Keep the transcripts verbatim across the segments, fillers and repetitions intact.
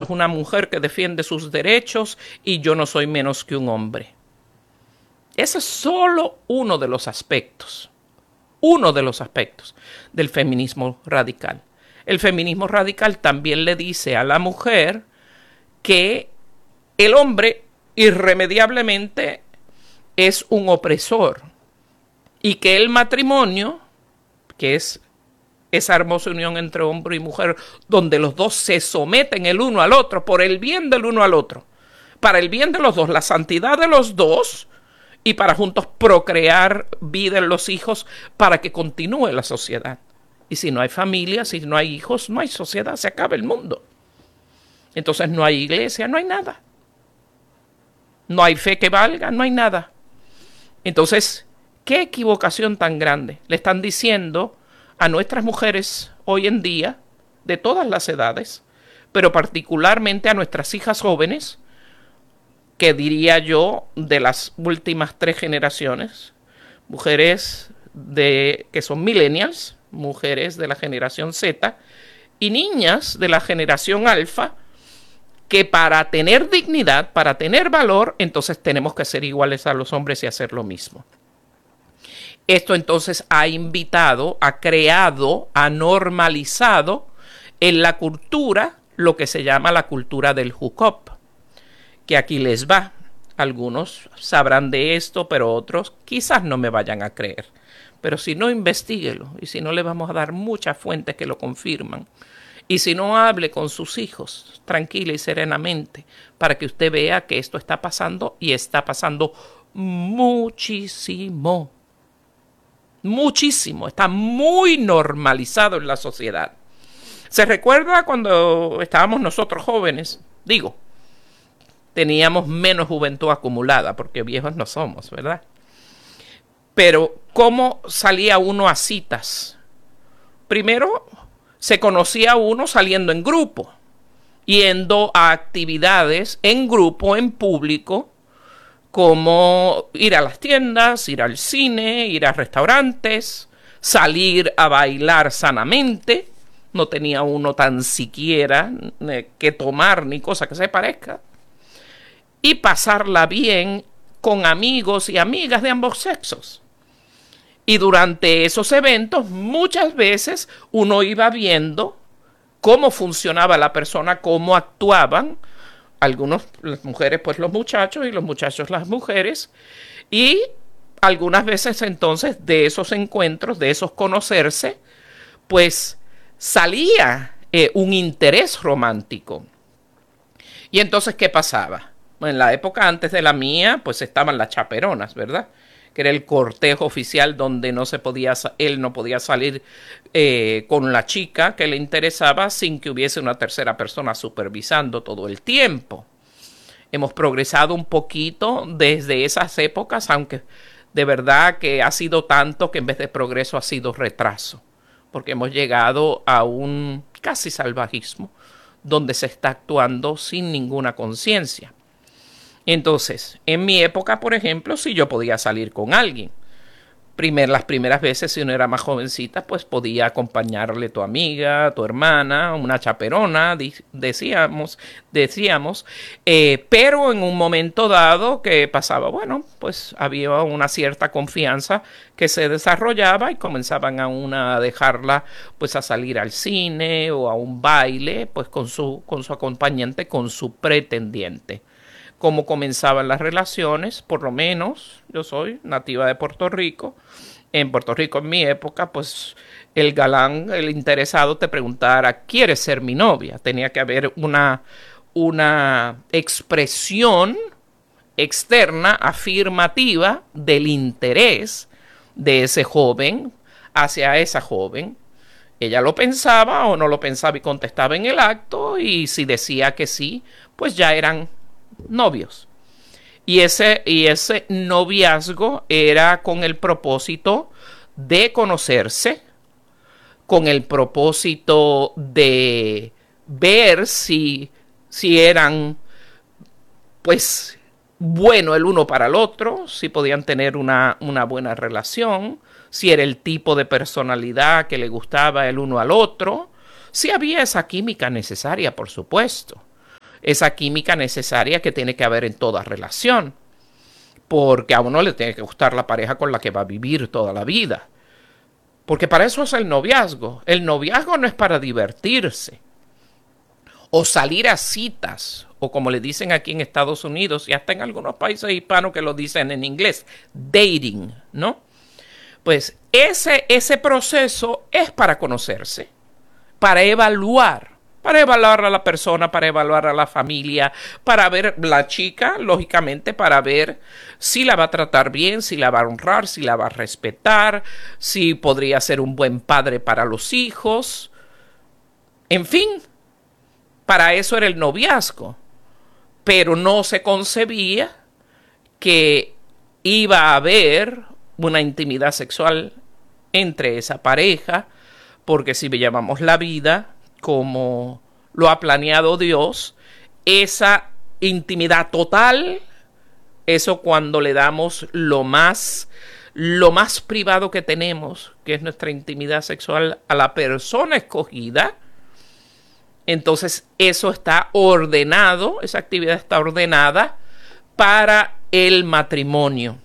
es una mujer que defiende sus derechos y yo no soy menos que un hombre. Ese es solo uno de los aspectos, uno de los aspectos del feminismo radical. El feminismo radical también le dice a la mujer que el hombre irremediablemente es un opresor y que el matrimonio, que es esa hermosa unión entre hombre y mujer, donde los dos se someten el uno al otro por el bien del uno al otro, para el bien de los dos, la santidad de los dos, y para juntos procrear vida en los hijos para que continúe la sociedad. Y si no hay familia, si no hay hijos, no hay sociedad, se acaba el mundo. Entonces no hay iglesia, no hay nada. No hay fe que valga, no hay nada. Entonces, qué equivocación tan grande. Le están diciendo a nuestras mujeres hoy en día, de todas las edades, pero particularmente a nuestras hijas jóvenes, que diría yo de las últimas tres generaciones, mujeres de, que son millennials, mujeres de la generación Z y niñas de la generación alfa, que para tener dignidad, para tener valor, entonces tenemos que ser iguales a los hombres y hacer lo mismo. Esto entonces ha invitado, ha creado, ha normalizado en la cultura lo que se llama la cultura del hookup, que aquí les va. Algunos sabrán de esto, pero otros quizás no me vayan a creer. Pero si no, investíguelo. Y si no, le vamos a dar muchas fuentes que lo confirman. Y si no, hable con sus hijos, tranquila y serenamente, para que usted vea que esto está pasando y está pasando muchísimo. Muchísimo. Está muy normalizado en la sociedad. ¿Se recuerda cuando estábamos nosotros jóvenes? Digo, teníamos menos juventud acumulada, porque viejos no somos, ¿verdad? Pero, ¿cómo salía uno a citas? Primero, se conocía uno saliendo en grupo, yendo a actividades en grupo, en público, como ir a las tiendas, ir al cine, ir a restaurantes, salir a bailar sanamente. No tenía uno tan siquiera que tomar ni cosa que se parezca. Y pasarla bien con amigos y amigas de ambos sexos. Y durante esos eventos muchas veces uno iba viendo cómo funcionaba la persona, cómo actuaban. Algunos, las mujeres, pues los muchachos, y los muchachos, las mujeres. Y algunas veces entonces de esos encuentros, de esos conocerse, pues salía eh, un interés romántico. Y entonces, ¿qué pasaba? En la época antes de la mía, pues estaban las chaperonas, ¿verdad? Que era el cortejo oficial donde no se podía, él no podía salir eh, con la chica que le interesaba sin que hubiese una tercera persona supervisando todo el tiempo. Hemos progresado un poquito desde esas épocas, aunque de verdad que ha sido tanto que en vez de progreso ha sido retraso, porque hemos llegado a un casi salvajismo donde se está actuando sin ninguna conciencia. Entonces, en mi época, por ejemplo, si yo podía salir con alguien, primer, las primeras veces, si uno era más jovencita, pues podía acompañarle tu amiga, tu hermana, una chaperona, decíamos, decíamos eh, pero en un momento dado que pasaba, bueno, pues había una cierta confianza que se desarrollaba y comenzaban a una a dejarla pues a salir al cine o a un baile, pues con su, con su acompañante, con su pretendiente. Cómo comenzaban las relaciones, por lo menos yo soy nativa de Puerto Rico. En Puerto Rico en mi época, pues el galán, el interesado te preguntara, ¿quieres ser mi novia? Tenía que haber una, una expresión externa, afirmativa del interés de ese joven hacia esa joven. Ella lo pensaba o no lo pensaba y contestaba en el acto, y si decía que sí, pues ya eran novios. Y ese, y ese noviazgo era con el propósito de conocerse, con el propósito de ver si, si eran pues bueno el uno para el otro, si podían tener una, una buena relación, si era el tipo de personalidad que le gustaba el uno al otro, si había esa química necesaria, por supuesto. esa química necesaria que tiene que haber en toda relación. Porque a uno le tiene que gustar la pareja con la que va a vivir toda la vida. Porque para eso es el noviazgo. El noviazgo no es para divertirse o salir a citas, o como le dicen aquí en Estados Unidos y hasta en algunos países hispanos que lo dicen en inglés, dating, ¿no? Pues ese, ese proceso es para conocerse, para evaluar, para evaluar a la persona, para evaluar a la familia, para ver la chica, lógicamente, para ver si la va a tratar bien, si la va a honrar, si la va a respetar, si podría ser un buen padre para los hijos, en fin. Para eso era el noviazgo, pero no se concebía que iba a haber una intimidad sexual entre esa pareja, porque si llamamos la vida como lo ha planeado Dios, esa intimidad total, eso cuando le damos lo más, lo más privado que tenemos, que es nuestra intimidad sexual, a la persona escogida, entonces eso está ordenado, esa actividad está ordenada para el matrimonio.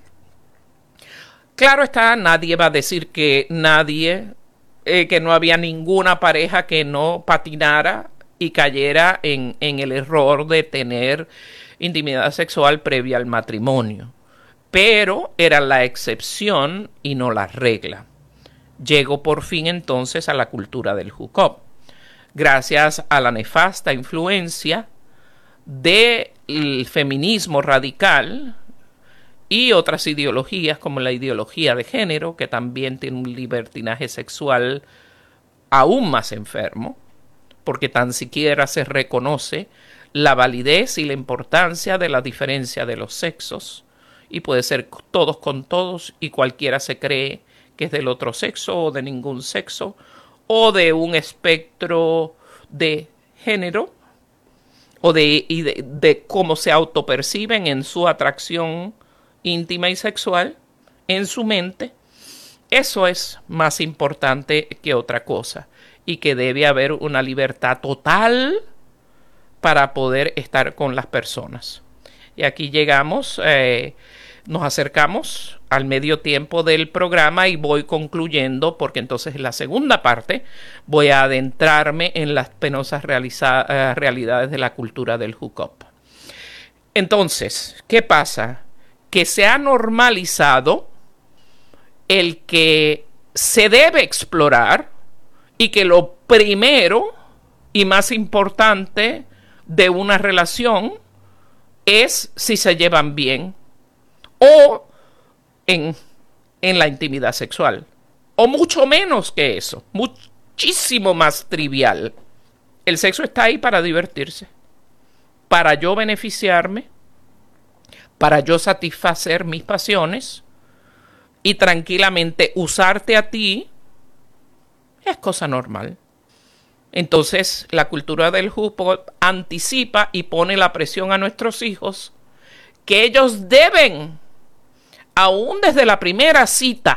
Claro está, nadie va a decir que nadie, eh, que no había ninguna pareja que no patinara y cayera en, en el error de tener intimidad sexual previa al matrimonio. Pero era la excepción y no la regla. Llegó por fin entonces a la cultura del hookup, gracias a la nefasta influencia del feminismo radical y otras ideologías como la ideología de género, que también tiene un libertinaje sexual aún más enfermo, porque tan siquiera se reconoce la validez y la importancia de la diferencia de los sexos, y puede ser todos con todos y cualquiera se cree que es del otro sexo o de ningún sexo, o de un espectro de género, o de, y de, de cómo se autoperciben en su atracción íntima y sexual, en su mente. Eso es más importante que otra cosa, y que debe haber una libertad total para poder estar con las personas. Y aquí llegamos, eh, nos acercamos al medio tiempo del programa y voy concluyendo, porque entonces en la segunda parte voy a adentrarme en las penosas realiza- uh, realidades de la cultura del hookup. Entonces, ¿qué pasa? Que se ha normalizado el que se debe explorar y que lo primero y más importante de una relación es si se llevan bien o en, en la intimidad sexual, o mucho menos que eso, muchísimo más trivial. El sexo está ahí para divertirse, para yo beneficiarme, para yo satisfacer mis pasiones y tranquilamente usarte a ti es cosa normal. Entonces la cultura del hookup anticipa y pone la presión a nuestros hijos que ellos deben, aún desde la primera cita,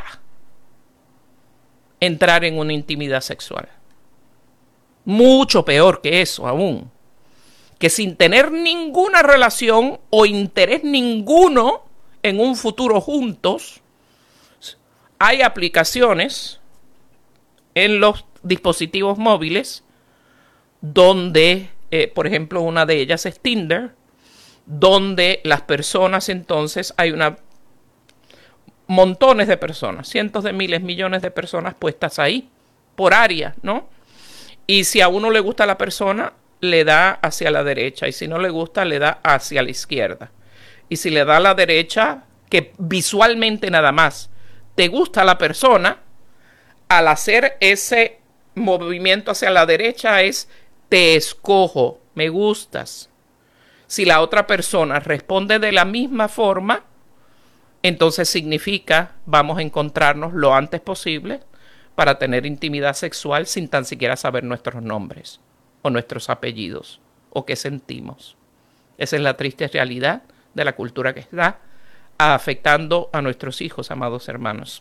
entrar en una intimidad sexual. Mucho peor que eso aún, que sin tener ninguna relación o interés ninguno en un futuro juntos, hay aplicaciones en los dispositivos móviles donde, eh, por ejemplo, una de ellas es Tinder, donde las personas entonces, hay una montones de personas, cientos de miles, millones de personas puestas ahí, por área, ¿no? Y si a uno le gusta la persona, le da hacia la derecha, y si no le gusta, le da hacia la izquierda. Y si le da a la derecha, que visualmente nada más te gusta la persona, al hacer ese movimiento hacia la derecha es te escojo, me gustas. Si la otra persona responde de la misma forma, entonces significa vamos a encontrarnos lo antes posible para tener intimidad sexual sin tan siquiera saber nuestros nombres o nuestros apellidos o qué sentimos. Esa es la triste realidad de la cultura que está afectando a nuestros hijos, amados hermanos.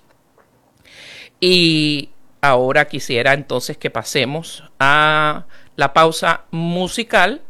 Y ahora quisiera entonces que pasemos a la pausa musical